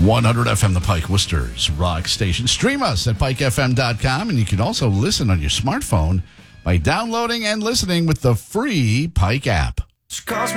100 FM, the Pike Worcester's rock station. Stream us at pikefm.com, and you can also listen on your smartphone by downloading and listening with the free Pike app. She calls me